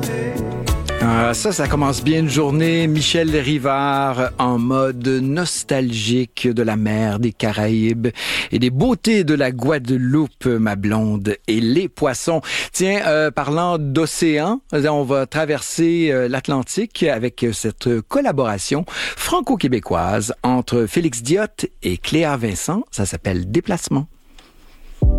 Ça commence bien une journée. Michel Rivard en mode nostalgique de la mer, des Caraïbes et des beautés de la Guadeloupe, ma blonde, et les poissons. Tiens, parlant d'océan, on va traverser l'Atlantique avec cette collaboration franco-québécoise entre Félix Diot et Cléa Vincent. Ça s'appelle Déplacement.